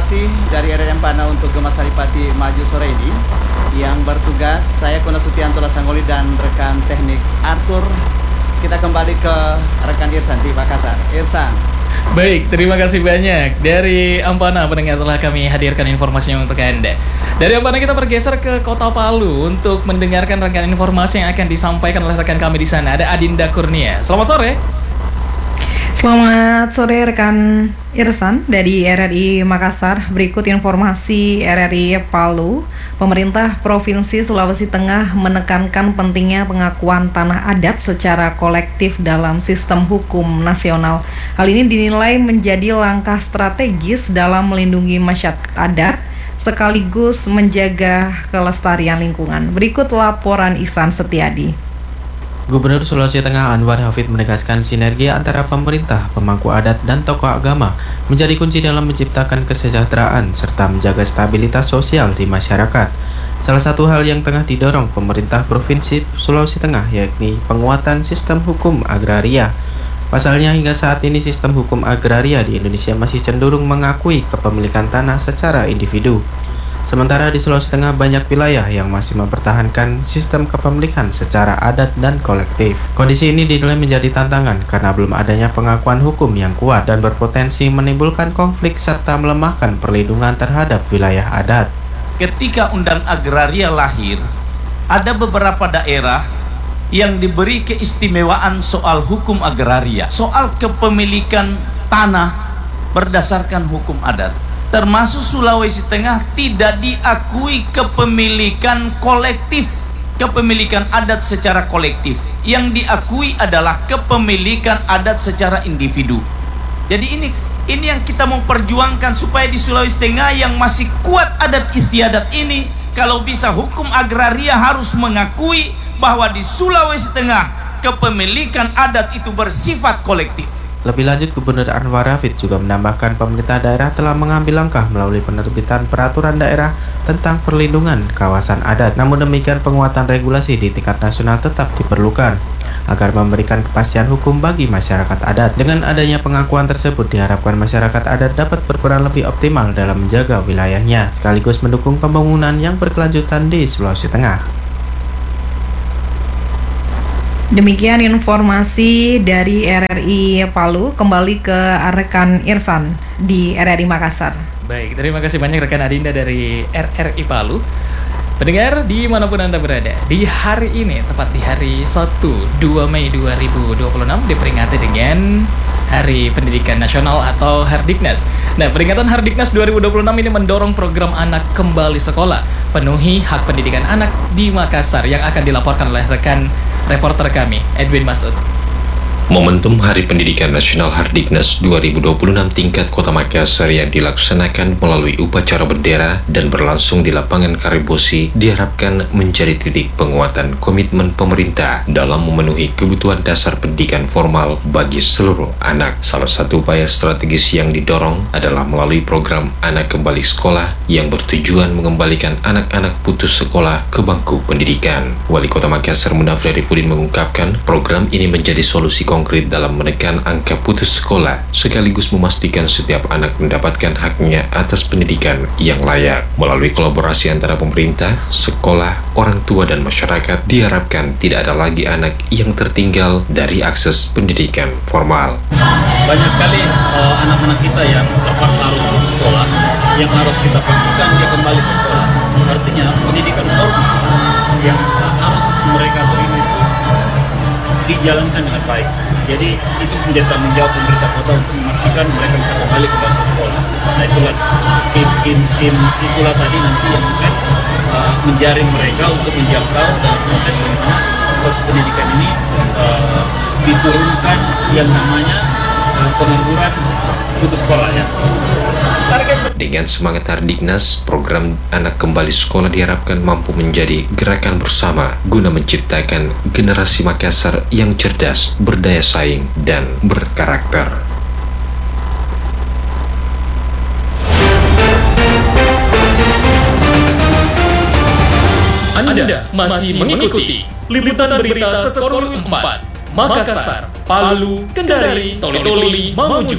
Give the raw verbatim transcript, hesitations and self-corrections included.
kasih dari R R I Ampana untuk Gema Saripati maju sore ini. Yang bertugas saya Kuna Sutianto Lasanggoli dan rekan teknik Arthur. Kita kembali ke rekan Irsan di Makassar. Irsan. Baik, terima kasih banyak. Dari Ampana pendengar telah kami hadirkan informasinya untuk Anda. Dari Ampana kita bergeser ke Kota Palu untuk mendengarkan rangkaian informasi yang akan disampaikan oleh rekan kami di sana. Ada Adinda Kurnia. Selamat sore. Selamat sore rekan Irsan dari R R I Makassar. Berikut informasi R R I Palu. Pemerintah Provinsi Sulawesi Tengah menekankan pentingnya pengakuan tanah adat secara kolektif dalam sistem hukum nasional. Hal ini dinilai menjadi langkah strategis dalam melindungi masyarakat adat sekaligus menjaga kelestarian lingkungan. Berikut laporan Ihsan Setiadi. Gubernur Sulawesi Tengah Anwar Hafid menegaskan sinergi antara pemerintah, pemangku adat, dan tokoh agama menjadi kunci dalam menciptakan kesejahteraan serta menjaga stabilitas sosial di masyarakat. Salah satu hal yang tengah didorong pemerintah Provinsi Sulawesi Tengah yakni penguatan sistem hukum agraria. Pasalnya hingga saat ini sistem hukum agraria di Indonesia masih cenderung mengakui kepemilikan tanah secara individu. Sementara di Sulawesi Tengah banyak wilayah yang masih mempertahankan sistem kepemilikan secara adat dan kolektif. Kondisi ini dinilai menjadi tantangan karena belum adanya pengakuan hukum yang kuat dan berpotensi menimbulkan konflik serta melemahkan perlindungan terhadap wilayah adat. Ketika Undang Agraria lahir, ada beberapa daerah yang diberi keistimewaan soal hukum agraria, soal kepemilikan tanah berdasarkan hukum adat. Termasuk Sulawesi Tengah tidak diakui kepemilikan kolektif, kepemilikan adat secara kolektif. Yang diakui adalah kepemilikan adat secara individu. Jadi ini ini yang kita mau perjuangkan supaya di Sulawesi Tengah yang masih kuat adat istiadat ini, kalau bisa hukum agraria harus mengakui bahwa di Sulawesi Tengah kepemilikan adat itu bersifat kolektif. Lebih lanjut, Gubernur Anwar Hafid juga menambahkan pemerintah daerah telah mengambil langkah melalui penerbitan peraturan daerah tentang perlindungan kawasan adat. Namun demikian, penguatan regulasi di tingkat nasional tetap diperlukan agar memberikan kepastian hukum bagi masyarakat adat. Dengan adanya pengakuan tersebut, diharapkan masyarakat adat dapat berperan lebih optimal dalam menjaga wilayahnya, sekaligus mendukung pembangunan yang berkelanjutan di Sulawesi Tengah. Demikian informasi dari R R I Palu. Kembali ke rekan Irsan di R R I Makassar. Baik, terima kasih banyak rekan Adinda dari R R I Palu. Pendengar dimanapun Anda berada, di hari ini, tepat di hari Sabtu dua Mei dua ribu dua puluh enam, diperingati dengan Hari Pendidikan Nasional atau Hardiknas. Nah, peringatan Hardiknas dua ribu dua puluh enam ini mendorong program anak kembali sekolah, penuhi hak pendidikan anak di Makassar, yang akan dilaporkan oleh rekan reporter kami, Edwin Masud. Momentum Hari Pendidikan Nasional Hardiknas dua ribu dua puluh enam tingkat Kota Makassar yang dilaksanakan melalui upacara bendera dan berlangsung di lapangan Karibosi diharapkan menjadi titik penguatan komitmen pemerintah dalam memenuhi kebutuhan dasar pendidikan formal bagi seluruh anak. Salah satu upaya strategis yang didorong adalah melalui program Anak Kembali Sekolah yang bertujuan mengembalikan anak-anak putus sekolah ke bangku pendidikan. Wali Kota Makassar Munafri Arifudin mengungkapkan program ini menjadi solusi konkret dalam menekan angka putus sekolah sekaligus memastikan setiap anak mendapatkan haknya atas pendidikan yang layak. Melalui kolaborasi antara pemerintah, sekolah, orang tua, dan masyarakat, diharapkan tidak ada lagi anak yang tertinggal dari akses pendidikan formal. Banyak sekali uh, anak-anak kita yang terpaksa harus putus sekolah, yang harus kita pastikan dia kembali ke sekolah. Artinya pendidikan formal yang harus mereka terima itu dijalankan dengan baik. Jadi itu menjadi tanggung jawab pemerintah kota untuk memastikan mereka bisa kembali ke bangku sekolah. Nah itulah tim, tim, tim itulah tadi nanti yang akan uh, menjaring mereka untuk menjangkau dalam proses bagaimana proses pendidikan ini uh, diturunkan yang namanya uh, pengangguran putus sekolah ya. Dengan semangat Hardiknas, program Anak Kembali Sekolah diharapkan mampu menjadi gerakan bersama guna menciptakan generasi Makassar yang cerdas, berdaya saing, dan berkarakter. Anda masih mengikuti liputan berita Skor empat, Makassar, Palu, Kendari, Toli-Toli, Mamuju.